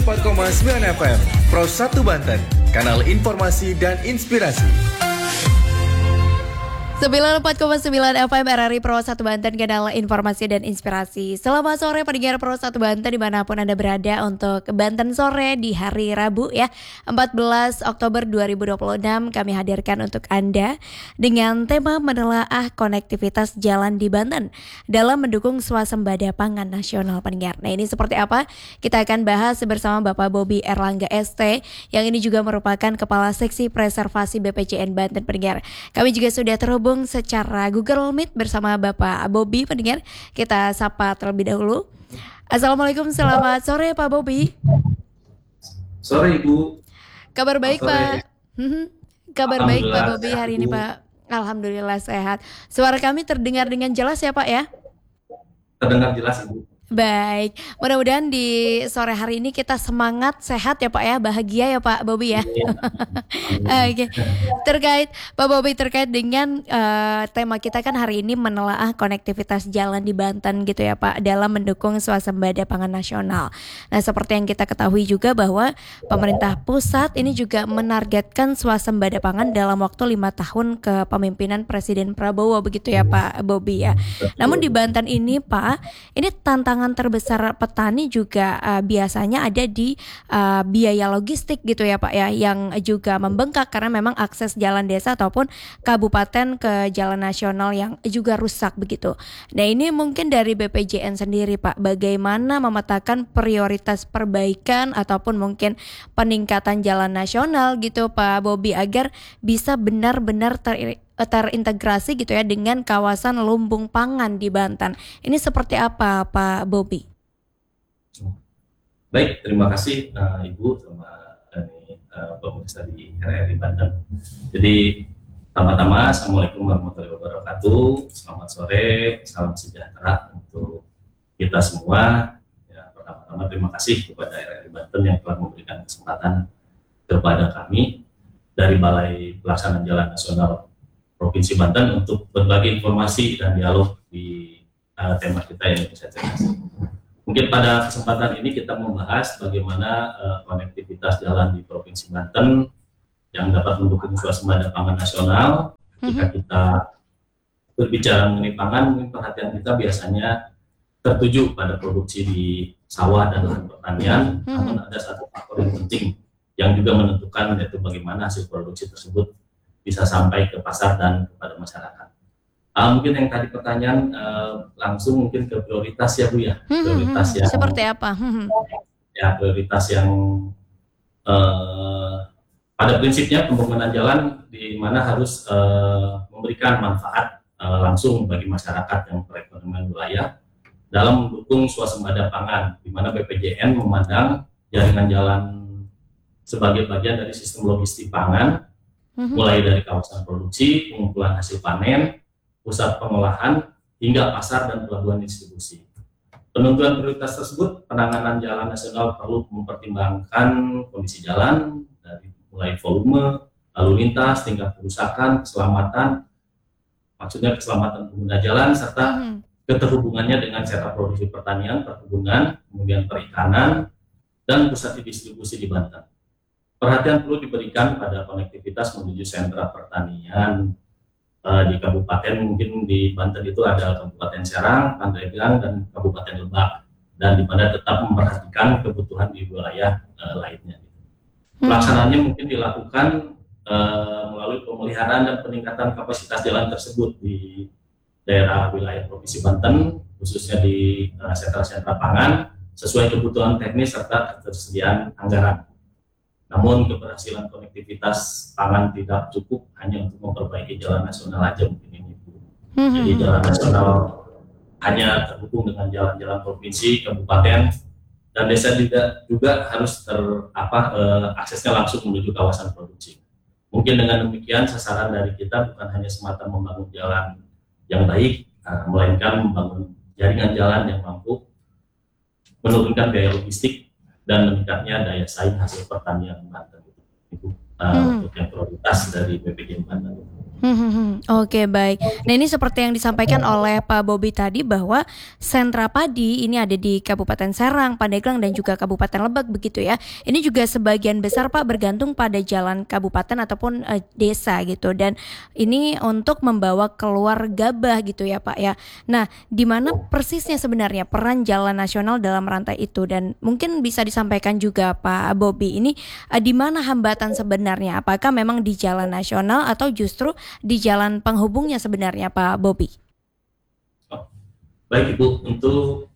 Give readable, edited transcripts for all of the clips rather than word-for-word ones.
4,9 FM Pro 1 Banten, kanal informasi dan inspirasi. 94,9 FM RRI Pro 1 Banten, kanal informasi dan inspirasi. Selamat sore pendengar Pro 1 Banten dimanapun Anda berada untuk Banten Sore di hari Rabu ya 14 Oktober 2026 kami hadirkan untuk Anda dengan tema menelaah konektivitas jalan di Banten dalam mendukung swasembada pangan nasional pendengar. Nah ini seperti apa? Kita akan bahas bersama Bapak Bobi Erlangga ST yang ini juga merupakan Kepala Seksi Preservasi BPJN Banten pendengar. Kami juga sudah terhubung secara Google Meet bersama Bapak Bobi pendengar. Kita sapa terlebih dahulu. Assalamualaikum, selamat sore Pak Bobi. Sore Ibu. Kabar baik sore. Pak. Kabar baik Pak Bobi hari ini Pak. Alhamdulillah sehat. Suara kami terdengar dengan jelas ya Pak ya? Terdengar jelas Ibu. Baik, mudah-mudahan di sore hari ini kita semangat, sehat ya Pak ya, bahagia ya Pak Bobi ya. Oke. Terkait Pak Bobi terkait dengan tema kita kan hari ini menelaah konektivitas jalan di Banten gitu ya Pak dalam mendukung swasembada pangan nasional. Nah seperti yang kita ketahui juga bahwa pemerintah pusat ini juga menargetkan swasembada pangan dalam waktu 5 tahun kepemimpinan Presiden Prabowo begitu ya Pak Bobi ya. Namun di Banten ini Pak, ini tantangan terbesar petani juga biasanya ada di biaya logistik gitu ya Pak ya, yang juga membengkak karena memang akses jalan desa ataupun kabupaten ke jalan nasional yang juga rusak begitu. Nah ini mungkin dari BPJN sendiri Pak, bagaimana memetakan prioritas perbaikan ataupun mungkin peningkatan jalan nasional gitu Pak Bobi agar bisa benar-benar terintegrasi gitu ya dengan kawasan lumbung pangan di Banten. Ini seperti apa Pak Bobi? Baik, terima kasih Ibu sama pemirsa di RRI Banten. Jadi pertama-tama Assalamualaikum warahmatullahi wabarakatuh. Selamat sore, salam sejahtera untuk kita semua. Ya, pertama-tama terima kasih kepada RRI Banten yang telah memberikan kesempatan kepada kami dari Balai Pelaksanaan Jalan Nasional Provinsi Banten untuk berbagi informasi dan dialog di tema kita yang bisa cerdas. Mungkin pada kesempatan ini kita membahas bagaimana konektivitas jalan di Provinsi Banten yang dapat mendukung swasembada pangan nasional. Jika kita berbicara mengenai pangan, mungkin perhatian kita biasanya tertuju pada produksi di sawah dan lahan pertanian, namun ada satu faktor yang penting yang juga menentukan yaitu bagaimana hasil produksi tersebut bisa sampai ke pasar dan kepada masyarakat. Mungkin yang tadi pertanyaan langsung mungkin ke prioritas ya Bu ya. Prioritas yang seperti apa? Ya prioritas yang pada prinsipnya pembangunan jalan di mana harus memberikan manfaat langsung bagi masyarakat yang perekonomian wilayah dalam mendukung swasembada pangan, di mana BPJN memandang jaringan jalan sebagai bagian dari sistem logistik pangan, mulai dari kawasan produksi, pengumpulan hasil panen, pusat pengolahan, hingga pasar dan pelabuhan distribusi. Penentuan prioritas tersebut, penanganan jalan nasional perlu mempertimbangkan kondisi jalan, dari mulai volume, lalu lintas, tingkat kerusakan, keselamatan, maksudnya keselamatan pengguna jalan, serta keterhubungannya dengan sentra produksi pertanian, perkebunan, kemudian perikanan, dan pusat distribusi di Banten. Perhatian perlu diberikan pada konektivitas menuju sentra pertanian di kabupaten, mungkin di Banten itu ada Kabupaten Serang, Pandeglang, dan Kabupaten Lebak, dan di mana tetap memperhatikan kebutuhan di wilayah lainnya. Pelaksanaannya mungkin dilakukan melalui pemeliharaan dan peningkatan kapasitas jalan tersebut di daerah wilayah Provinsi Banten, khususnya di sentra-sentra pangan, sesuai kebutuhan teknis serta ketersediaan anggaran. Namun keberhasilan konektivitas pangan tidak cukup hanya untuk memperbaiki jalan nasional aja mungkin ini Bu. Jadi jalan nasional hanya terhubung dengan jalan-jalan provinsi, kabupaten, dan desa juga harus aksesnya langsung menuju kawasan produksi. Mungkin dengan demikian sasaran dari kita bukan hanya semata membangun jalan yang baik, melainkan membangun jaringan jalan yang mampu menurunkan biaya logistik dan meningkatnya daya saing hasil pertanian Banten. Itu untuk yang prioritas dari BPJN Banten. Oke, baik. Nah, ini seperti yang disampaikan oleh Pak Bobi tadi bahwa sentra padi ini ada di Kabupaten Serang, Pandeglang dan juga Kabupaten Lebak begitu ya. Ini juga sebagian besar Pak bergantung pada jalan kabupaten ataupun desa gitu, dan ini untuk membawa keluar gabah gitu ya Pak ya. Nah, di mana persisnya sebenarnya peran jalan nasional dalam rantai itu, dan mungkin bisa disampaikan juga Pak Bobi ini di mana hambatan sebenarnya? Apakah memang di jalan nasional atau justru di jalan penghubungnya sebenarnya Pak Bobi? Baik Ibu, untuk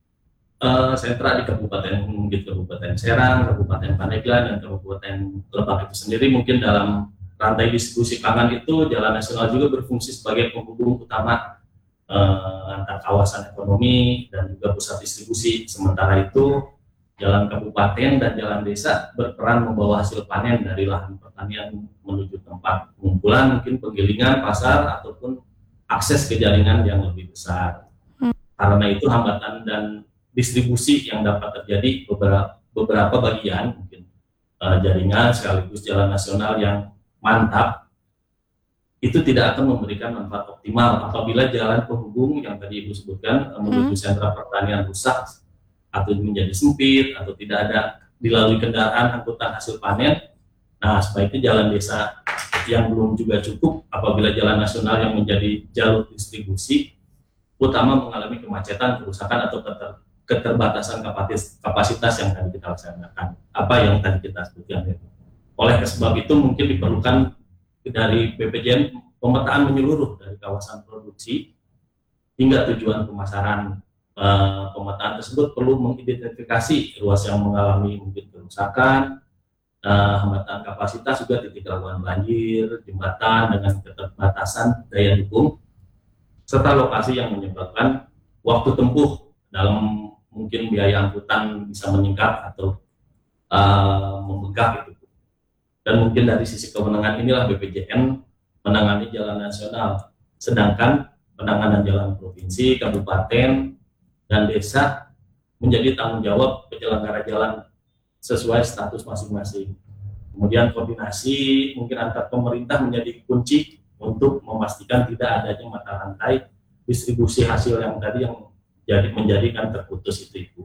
sentra di Kabupaten Serang, Kabupaten Pandeglang, dan Kabupaten Lebak itu sendiri, mungkin dalam rantai distribusi pangan itu jalan nasional juga berfungsi sebagai penghubung utama antar kawasan ekonomi dan juga pusat distribusi. Sementara itu jalan kabupaten dan jalan desa berperan membawa hasil panen dari lahan pertanian menuju tempat pengumpulan, mungkin penggilingan, pasar, ataupun akses ke jaringan yang lebih besar. Karena itu hambatan dan distribusi yang dapat terjadi beberapa bagian, mungkin jaringan sekaligus jalan nasional yang mantap, itu tidak akan memberikan manfaat optimal apabila jalan penghubung yang tadi Ibu sebutkan menuju sentra pertanian rusak atau menjadi sempit atau tidak ada dilalui kendaraan angkutan hasil panen. Nah, sebaiknya jalan desa yang belum juga cukup apabila jalan nasional yang menjadi jalur distribusi utama mengalami kemacetan, kerusakan atau keterbatasan kapasitas yang tadi kita laksanakan, apa yang tadi kita sebutkan. Oleh sebab itu mungkin diperlukan dari BPJN pemetaan menyeluruh dari kawasan produksi hingga tujuan pemasaran. Pemetaan tersebut perlu mengidentifikasi ruas yang mengalami mungkin kerusakan, hambatan kapasitas, juga titik rawan banjir, jembatan dengan keterbatasan daya dukung, serta lokasi yang menyebabkan waktu tempuh dalam mungkin biaya angkutan bisa meningkat atau membengkak gitu. Dan mungkin dari sisi kewenangan inilah BPJN menangani jalan nasional, sedangkan penanganan jalan provinsi, kabupaten, dan desa menjadi tanggung jawab penyelenggara jalan sesuai status masing-masing. Kemudian koordinasi mungkin antar pemerintah menjadi kunci untuk memastikan tidak adanya mata rantai distribusi hasil yang tadi yang menjadikan terputus itu Ibu.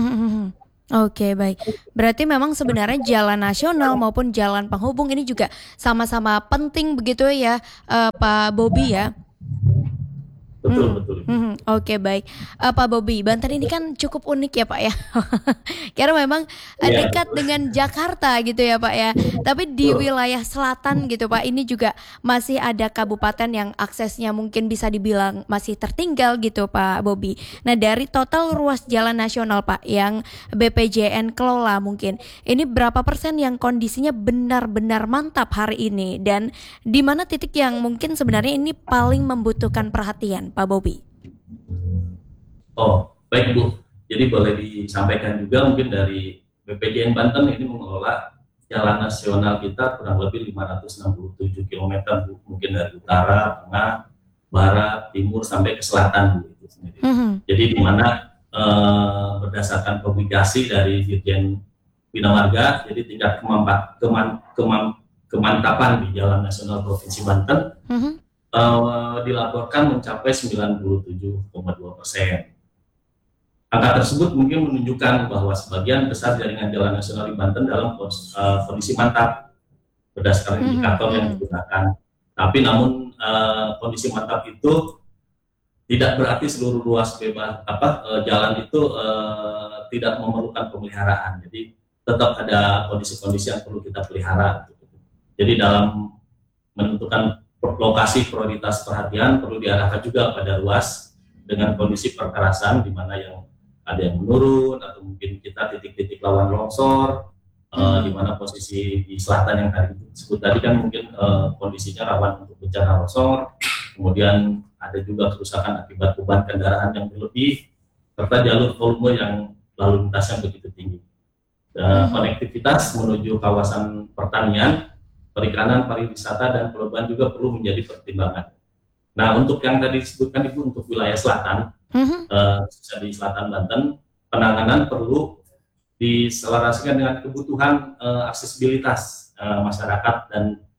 Oke, baik. Berarti memang sebenarnya jalan nasional maupun jalan penghubung ini juga sama-sama penting begitu ya, Pak Bobi ya? Betul. Oke, baik. Pak Bobi, Banten ini kan cukup unik ya Pak ya. Karena memang dekat dengan Jakarta gitu ya Pak ya. Tapi di wilayah selatan gitu Pak, ini juga masih ada kabupaten yang aksesnya mungkin bisa dibilang masih tertinggal gitu Pak Bobi. Nah, dari total ruas jalan nasional Pak yang BPJN kelola mungkin, ini berapa persen yang kondisinya benar-benar mantap hari ini? Dan di mana titik yang mungkin sebenarnya ini paling membutuhkan perhatian Pak Bobi? Oh, baik Bu. Jadi boleh disampaikan juga mungkin dari BPJN Banten ini mengelola jalan nasional kita kurang lebih 567 km Bu. Mungkin dari utara, tengah, barat, timur sampai ke selatan Bu, itu sendiri. Jadi di mana berdasarkan publikasi dari Dirjen Bina Marga, jadi tingkat kemantapan di Jalan Nasional Provinsi Banten dilaporkan mencapai 97,2%. Angka tersebut mungkin menunjukkan bahwa sebagian besar jaringan jalan nasional di Banten dalam kondisi mantap berdasarkan indikator yang digunakan. Tapi namun kondisi mantap itu tidak berarti seluruh ruas jalan itu tidak memerlukan pemeliharaan. Jadi tetap ada kondisi-kondisi yang perlu kita pelihara. Jadi dalam menentukan lokasi prioritas perhatian perlu diarahkan juga pada ruas dengan kondisi perkerasan di mana yang ada yang menurun atau mungkin kita titik-titik rawan longsor, di mana posisi di selatan yang tadi disebut tadi kan mungkin kondisinya rawan untuk bencana longsor, kemudian ada juga kerusakan akibat beban kendaraan yang berlebih serta jalur volume yang lalu lintasnya begitu tinggi. Konektivitas menuju kawasan pertanian, perikanan, pariwisata, dan pelabuhan juga perlu menjadi pertimbangan. Nah, untuk yang tadi disebutkan Ibu untuk wilayah selatan, di selatan Banten, penanganan perlu diselaraskan dengan kebutuhan aksesibilitas masyarakat dan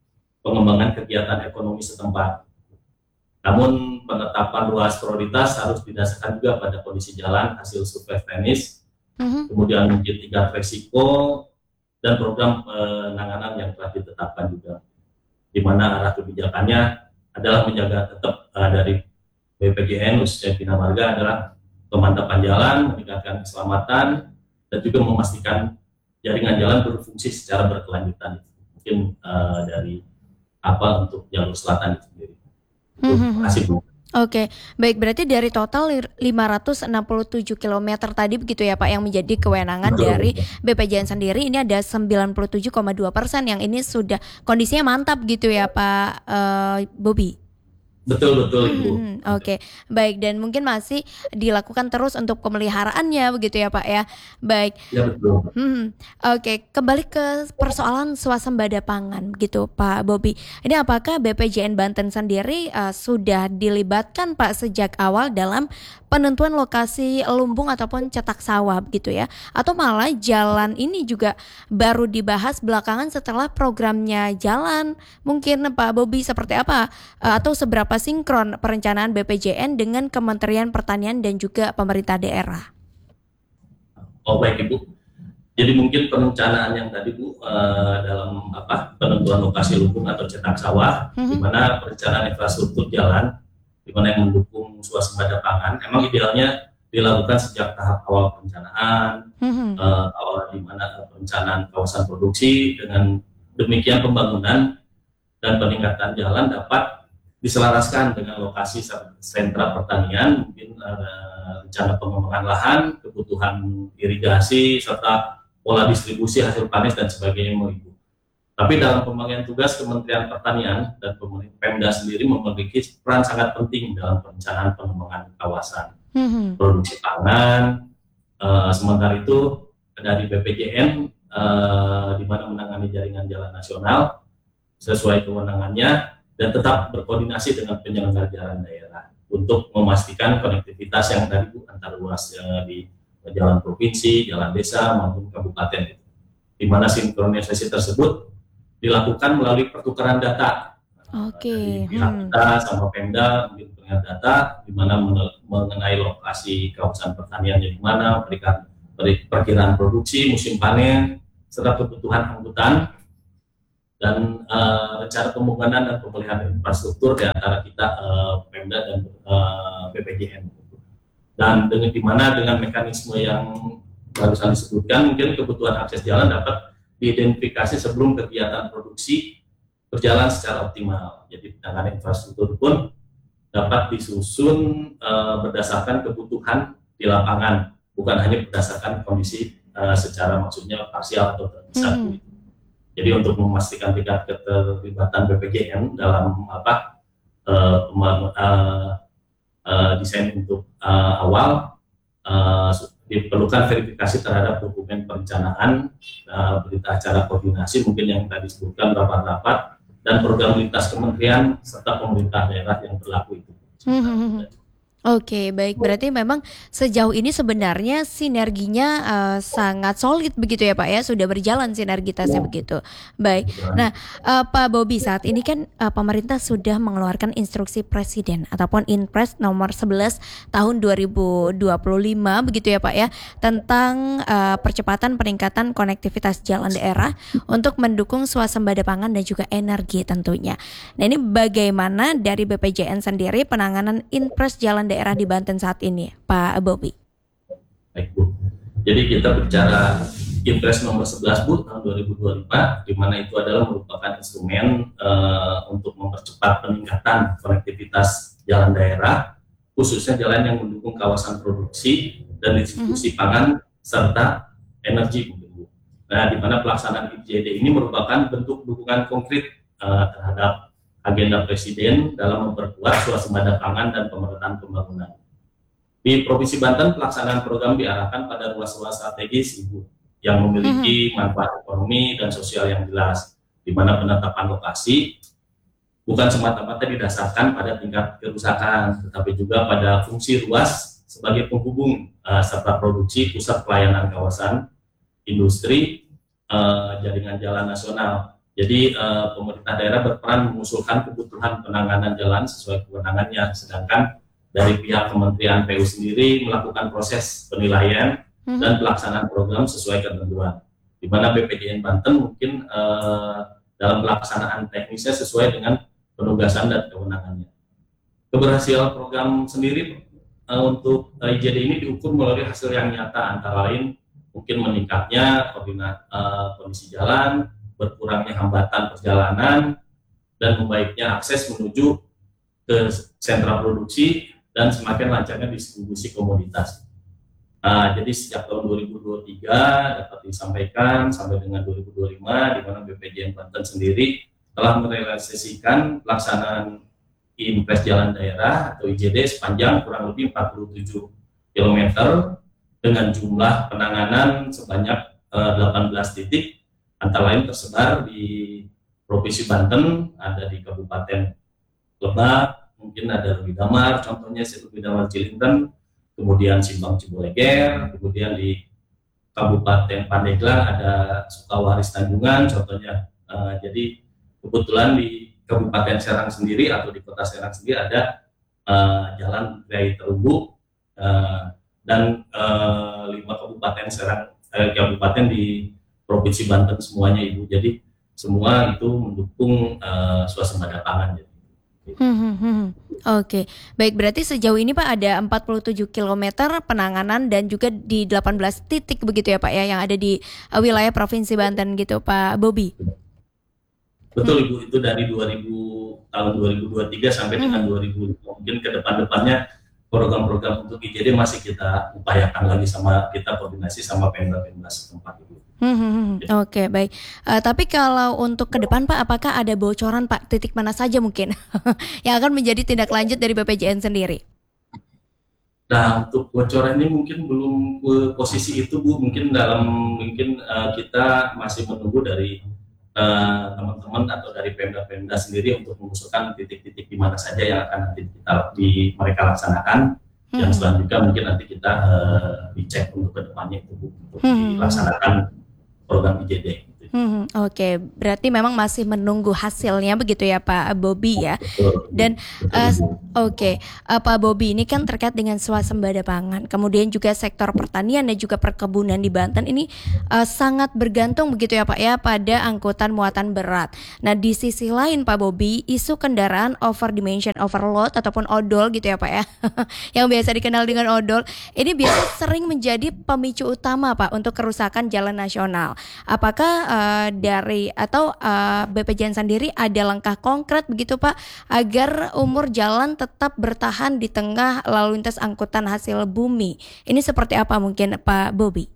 pengembangan kegiatan ekonomi setempat. Namun penetapan luas prioritas harus didasarkan juga pada kondisi jalan, hasil survei teknis, kemudian mungkin tingkat resiko, dan program penanganan yang telah ditetapkan juga. Di mana arah kebijakannya adalah menjaga tetap dari BPJN khususnya Bina Marga adalah pemantapan jalan, meningkatkan keselamatan, dan juga memastikan jaringan jalan berfungsi secara berkelanjutan. Mungkin dari untuk jalur selatan itu sendiri. Terima kasih, Bu. Oke, baik, berarti dari total 567 km tadi begitu ya Pak yang menjadi kewenangan dari BPJN sendiri, ini ada 97,2% yang ini sudah kondisinya mantap gitu ya Pak Bobi. Betul Ibu. Oke, baik, dan mungkin masih dilakukan terus untuk pemeliharaannya begitu ya Pak ya. Baik. Ya betul. Oke, kembali ke persoalan swasembada pangan gitu Pak Bobi. Ini apakah BPJN Banten sendiri sudah dilibatkan Pak sejak awal dalam penentuan lokasi lumbung ataupun cetak sawah gitu ya? Atau malah jalan ini juga baru dibahas belakangan setelah programnya jalan? Mungkin Pak Bobi seperti apa atau seberapa sinkron perencanaan BPJN dengan Kementerian Pertanian dan juga pemerintah daerah? Oh baik Ibu. Jadi mungkin perencanaan yang tadi Bu dalam penentuan lokasi lumbung atau cetak sawah, di mana perencanaan infrastruktur jalan, di mana yang mendukung swasembada pangan, emang idealnya dilakukan sejak tahap awal perencanaan, awal di mana perencanaan kawasan produksi, dengan demikian pembangunan dan peningkatan jalan dapat diselaraskan dengan lokasi sentra pertanian, mungkin rencana pengembangan lahan, kebutuhan irigasi, serta pola distribusi hasil panen dan sebagainya. Tapi dalam pembagian tugas Kementerian Pertanian dan Pemda sendiri memiliki peran sangat penting dalam perencanaan pengembangan kawasan produksi pangan. Sementara itu dari BPJN di mana menangani jaringan jalan nasional sesuai kewenangannya, dan tetap berkoordinasi dengan penyelenggara jalan daerah untuk memastikan konektivitas yang tadi Bu antar ruas di jalan provinsi, jalan desa maupun kabupaten, di mana sinkronisasi tersebut dilakukan melalui pertukaran data. Dari pihak kita sama Pemda mungkin punya data di mana mengenai lokasi kawasan pertaniannya di mana, perkiraan produksi, musim panen, serta kebutuhan angkutan, dan rencana pembangunan dan pemeliharaan infrastruktur di antara kita Pemda dan BPJN. Dan di mana dengan mekanisme yang barusan disebutkan, mungkin kebutuhan akses jalan dapat diidentifikasi sebelum kegiatan produksi berjalan secara optimal. Jadi penanganan infrastruktur pun dapat disusun berdasarkan kebutuhan di lapangan, bukan hanya berdasarkan kondisi secara maksudnya parsial atau terpisah. Jadi untuk memastikan tingkat keterlibatan BPJN dalam desain untuk awal, diperlukan verifikasi terhadap dokumen perencanaan, berita acara koordinasi mungkin yang tadi disebutkan, rapat-rapat, dan program lintas kementerian serta pemerintah daerah yang berlaku itu. Oke, baik. Berarti memang sejauh ini sebenarnya sinerginya sangat solid begitu ya Pak ya, sudah berjalan sinergitasnya begitu. Baik. Nah, Pak Bobi, saat ini kan pemerintah sudah mengeluarkan instruksi Presiden ataupun Inpres nomor 11 tahun 2025 begitu ya Pak ya, tentang percepatan peningkatan konektivitas jalan daerah untuk mendukung swasembada pangan dan juga energi tentunya. Nah, ini bagaimana dari BPJN sendiri penanganan Inpres jalan daerah di Banten saat ini, Pak Bobi? Baik Bu, jadi kita bicara Inpres nomor 11 Bu tahun 2025, di mana itu adalah merupakan instrumen untuk mempercepat peningkatan konektivitas jalan daerah, khususnya jalan yang mendukung kawasan produksi dan distribusi pangan serta energi. Nah, di mana pelaksanaan IJD ini merupakan bentuk dukungan konkret terhadap agenda Presiden dalam memperkuat swasembada pangan dan pemerataan pembangunan. Di Provinsi Banten, pelaksanaan program diarahkan pada ruas-ruas strategis Ibu yang memiliki manfaat ekonomi dan sosial yang jelas, di mana penetapan lokasi bukan semata-mata didasarkan pada tingkat kerusakan, tetapi juga pada fungsi ruas sebagai penghubung serta produksi, pusat pelayanan kawasan, industri, jaringan jalan nasional, Jadi pemerintah daerah berperan mengusulkan kebutuhan penanganan jalan sesuai kewenangannya, sedangkan dari pihak Kementerian PU sendiri melakukan proses penilaian dan pelaksanaan program sesuai ketentuan. Di mana BPJN Banten mungkin dalam pelaksanaan teknisnya sesuai dengan penugasan dan kewenangannya. Keberhasilan program sendiri untuk IJD ini diukur melalui hasil yang nyata, antara lain mungkin meningkatnya kondisi jalan, berkurangnya hambatan perjalanan, dan membaiknya akses menuju ke sentra produksi, dan semakin lancarnya distribusi komoditas. Jadi sejak tahun 2023 dapat disampaikan sampai dengan 2025, di mana BPJN Banten sendiri telah merealisasikan pelaksanaan Impres Jalan Daerah atau IJD sepanjang kurang lebih 47 km dengan jumlah penanganan sebanyak 18 titik, antara lain tersebar di Provinsi Banten, ada di Kabupaten Lebak, mungkin ada Lebih Damar, contohnya Lebih Damar Cilinten, kemudian Simbang Ciboleger, kemudian di Kabupaten Pandeglang ada Sukawaris Tanjungan, contohnya. Jadi kebetulan di Kabupaten Serang sendiri atau di Kota Serang sendiri ada Jalan Grai Terumbu dan 5 kabupaten kabupaten di Provinsi Banten semuanya, Ibu. Jadi semua itu mendukung swasembada pangan. Oke, baik, berarti sejauh ini Pak ada 47 km penanganan dan juga di 18 titik begitu ya Pak ya, yang ada di wilayah Provinsi Banten gitu Pak Bobi. Betul Ibu, itu dari tahun 2023 sampai dengan 2000, mungkin ke depan-depannya program-program untuk IJD masih kita upayakan lagi, sama kita koordinasi sama Pemda setempat Ibu. Oke, baik. Tapi kalau untuk ke depan Pak, apakah ada bocoran Pak titik mana saja mungkin yang akan menjadi tindak lanjut dari BPJN sendiri? Nah, untuk bocoran ini mungkin belum ke posisi itu Bu, mungkin kita masih menunggu dari teman-teman atau dari Pemda sendiri untuk mengusulkan titik-titik di mana saja yang akan nanti mereka laksanakan. Yang selanjutnya mungkin nanti kita dicek untuk kedepannya itu Bu, untuk dilaksanakan program IJD. Oke, berarti memang masih menunggu hasilnya begitu ya Pak Bobi ya. Dan oke, Pak Bobi, ini kan terkait dengan swasembada pangan, kemudian juga sektor pertanian dan juga perkebunan di Banten ini sangat bergantung begitu ya Pak ya pada angkutan muatan berat. Nah di sisi lain Pak Bobi, isu kendaraan over dimension overload ataupun odol gitu ya Pak ya, yang biasa dikenal dengan odol, ini biasa sering menjadi pemicu utama Pak untuk kerusakan jalan nasional. Apakah dari atau BPJN sendiri ada langkah konkret begitu Pak agar umur jalan tetap bertahan di tengah lalu lintas angkutan hasil bumi? Ini seperti apa mungkin Pak Bobi?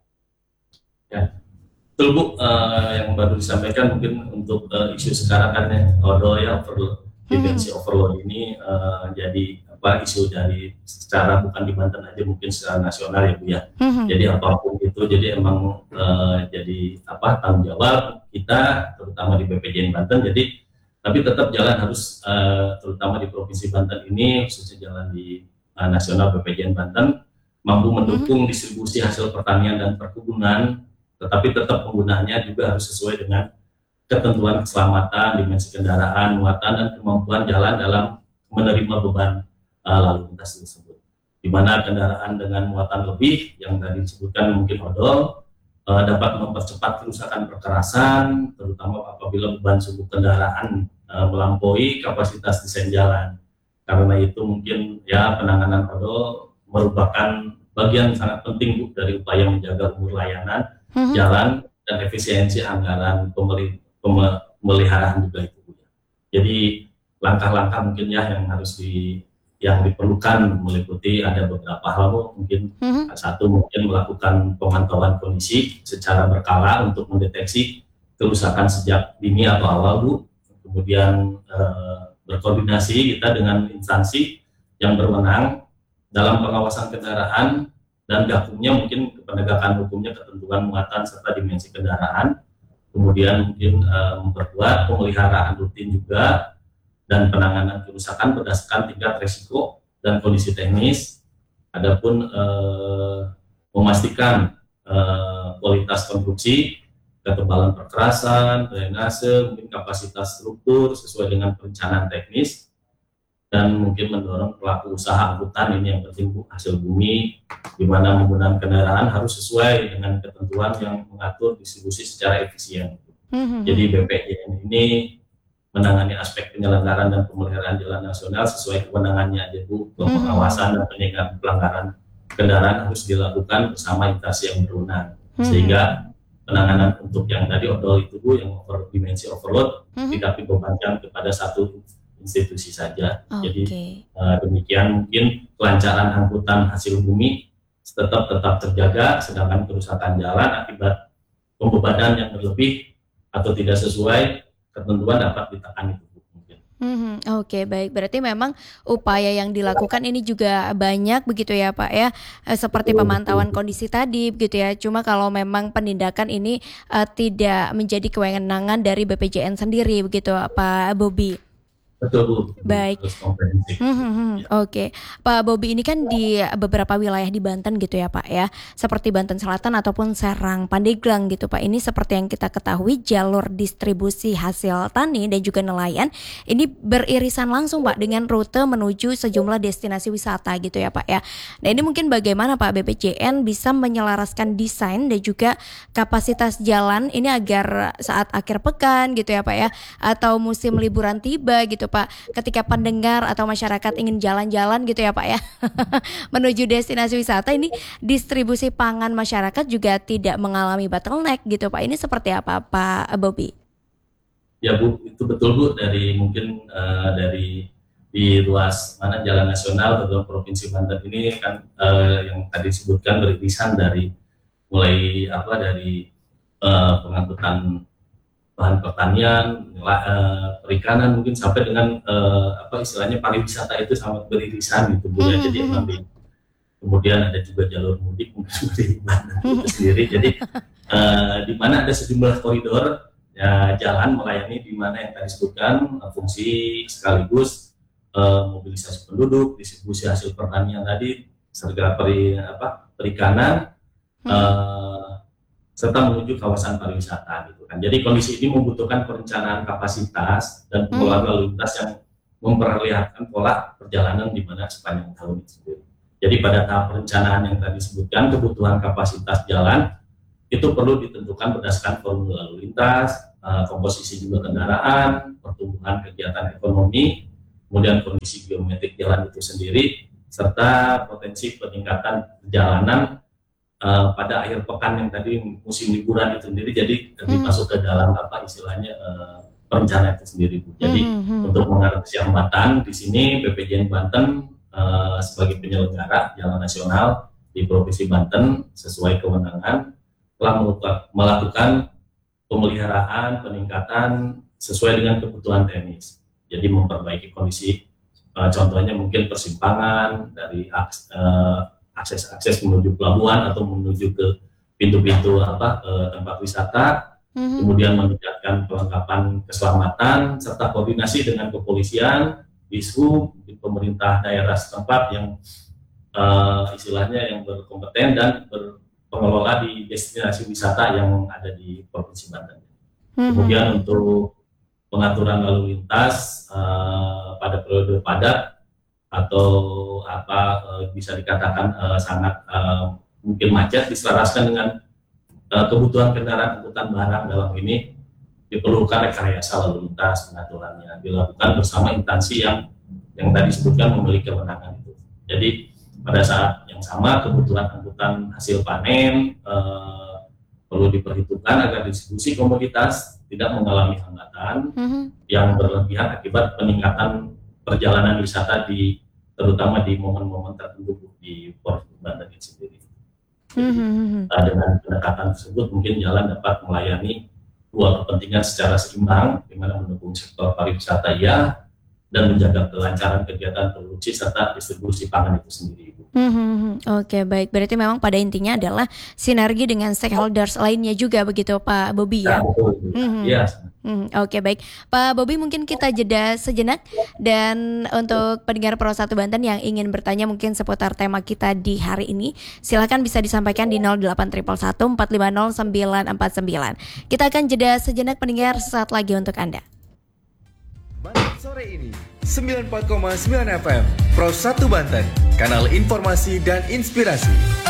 Ya, betul Bu, yang baru disampaikan mungkin untuk isu sekarang kan ya, odol ya, dimensi overload ini jadi isu dari secara bukan di Banten aja, mungkin secara nasional ya Bu ya. Jadi apapun itu, jadi emang jadi tanggung jawab kita terutama di BPJN Banten. Jadi tapi tetap jalan harus terutama di Provinsi Banten ini, khususnya jalan di nasional BPJN Banten mampu mendukung distribusi hasil pertanian dan perkebunan, tetapi tetap penggunaannya juga harus sesuai dengan ketentuan keselamatan, dimensi kendaraan, muatan, dan kemampuan jalan dalam menerima beban lalu lintas tersebut. Di mana kendaraan dengan muatan lebih yang tadi disebutkan mungkin odol dapat mempercepat kerusakan perkerasan, terutama apabila beban suku kendaraan melampaui kapasitas desain jalan. Karena itu mungkin ya penanganan odol merupakan bagian sangat penting Bu dari upaya menjaga umur layanan jalan dan efisiensi anggaran pemeliharaan juga itu Bu. Jadi langkah-langkah mungkin ya yang diperlukan meliputi ada beberapa hal, mungkin satu mungkin melakukan pemantauan kondisi secara berkala untuk mendeteksi kerusakan sejak dini atau awal Bu. Kemudian berkoordinasi kita dengan instansi yang berwenang dalam pengawasan kendaraan dan gakumnya, mungkin penegakan hukumnya, ketentuan muatan serta dimensi kendaraan. Kemudian mungkin memperkuat pemeliharaan rutin juga dan penanganan kerusakan berdasarkan tingkat risiko dan kondisi teknis. Adapun memastikan kualitas konstruksi ketebalan perkerasan, drainase, mungkin kapasitas struktur sesuai dengan perencanaan teknis, dan mungkin mendorong pelaku usaha angkutan ini yang penting Bu, hasil bumi, di mana menggunakan kendaraan harus sesuai dengan ketentuan yang mengatur distribusi secara efisien. Jadi BPJN ini menangani aspek penyelenggaraan dan pemeliharaan jalan nasional sesuai kewenangannya aja Bu. Pengawasan dan penindakan pelanggaran kendaraan harus dilakukan bersama instansi yang berwenang, sehingga penanganan untuk yang tadi odol itu Bu, yang dimensi overload tidak dibebankan kepada satu institusi saja. Jadi demikian mungkin kelancaran angkutan hasil bumi tetap terjaga, sedangkan kerusakan jalan akibat pembebanan yang berlebih atau tidak sesuai ketentuan dapat ditekan itu. Oke, baik. Berarti memang upaya yang dilakukan ini juga banyak begitu ya Pak ya, seperti pemantauan kondisi tadi begitu ya. Cuma kalau memang penindakan ini tidak menjadi kewenangan dari BPJN sendiri begitu Pak Bobi. Betul Bu. Baik. Oke. Pak Bobi, ini kan di beberapa wilayah di Banten gitu ya Pak ya, seperti Banten Selatan ataupun Serang, Pandeglang gitu Pak. Ini seperti yang kita ketahui jalur distribusi hasil tani dan juga nelayan ini beririsan langsung Pak dengan rute menuju sejumlah destinasi wisata gitu ya Pak ya. Nah ini mungkin bagaimana Pak BPJN bisa menyelaraskan desain dan juga kapasitas jalan ini agar saat akhir pekan gitu ya Pak ya, atau musim liburan tiba gitu Pak, ketika pendengar atau masyarakat ingin jalan-jalan gitu ya Pak ya menuju destinasi wisata, ini distribusi pangan masyarakat juga tidak mengalami bottleneck gitu Pak. Ini seperti apa Pak Bobi? Ya Bu, itu betul Bu, dari mungkin dari di ruas mana jalan nasional atau provinsi Banten ini kan yang tadi disebutkan beririsan dari mulai dari pengangkutan bahan pertanian, perikanan mungkin sampai dengan istilahnya pariwisata itu sangat beririsan gitu Bu ya. Jadi kemudian ada juga jalur mudik mungkin seperti Banten itu sendiri. Jadi di mana ada sejumlah koridor ya, jalan melayani di mana yang tadi disebutkan fungsi sekaligus mobilisasi penduduk, distribusi hasil pertanian tadi, serta perikanan, serta menuju kawasan pariwisata gitu kan. Jadi kondisi ini membutuhkan perencanaan kapasitas dan pengelolaan lalu lintas yang memperlihatkan pola perjalanan di mana sepanjang tahun itu sendiri. Jadi pada tahap perencanaan yang tadi disebutkan, kebutuhan kapasitas jalan itu perlu ditentukan berdasarkan volume lalu lintas, komposisi jumlah kendaraan, pertumbuhan kegiatan ekonomi, kemudian kondisi geometrik jalan itu sendiri, serta potensi peningkatan perjalanan pada akhir pekan yang tadi musim liburan itu sendiri. Jadi masuk ke dalam istilahnya perencanaan itu sendiri Bu. Jadi untuk mengatasi hambatan di sini BPJN Banten sebagai penyelenggara jalan nasional di Provinsi Banten sesuai kewenangan telah melakukan pemeliharaan peningkatan sesuai dengan kebutuhan teknis. Jadi memperbaiki kondisi contohnya mungkin persimpangan dari akses menuju pelabuhan atau menuju ke pintu-pintu tempat wisata, kemudian meningkatkan kelengkapan keselamatan serta koordinasi dengan kepolisian, dishub, pemerintah daerah setempat yang istilahnya yang berkompeten dan berpengelola di destinasi wisata yang ada di Provinsi Banten. Kemudian untuk pengaturan lalu lintas pada periode padat atau bisa dikatakan sangat mungkin macet, diselaraskan dengan kebutuhan kendaraan angkutan barang. Dalam ini diperlukan rekayasa lalu lintas, pengaturannya dilakukan bersama instansi yang tadi disebutkan memiliki kewenangan itu. Jadi pada saat yang sama kebutuhan angkutan hasil panen perlu diperhitungkan agar distribusi komoditas tidak mengalami hambatan yang berlebihan akibat peningkatan perjalanan wisata terutama di momen-momen tertentu di Provinsi Banten itu sendiri. Dengan pendekatan tersebut mungkin jalan dapat melayani dua kepentingan secara seimbang, di mana mendukung sektor pariwisata dan menjaga kelancaran kegiatan produksi serta distribusi pangan itu sendiri, Ibu. Oke, baik. Berarti memang pada intinya adalah sinergi dengan stakeholders lainnya juga begitu Pak Bobi ya? Betul. Iya. Oke, baik. Pak Bobi, mungkin kita jeda sejenak, dan untuk pendengar Pro 1 Banten yang ingin bertanya mungkin seputar tema kita di hari ini, silakan bisa disampaikan di 0811 450 949. Kita akan jeda sejenak pendengar, sesaat lagi untuk Anda. Banten sore ini 94,9 FM Pro 1 Banten, kanal informasi dan inspirasi.